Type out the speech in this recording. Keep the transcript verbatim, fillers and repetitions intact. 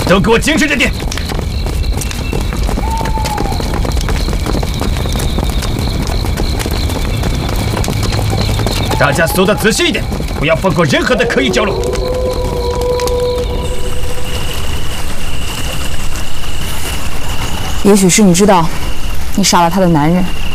都给我精神着点！大家搜得仔细一点，不要放过任何的可疑角落。 也许是你知道，你杀了他的男人。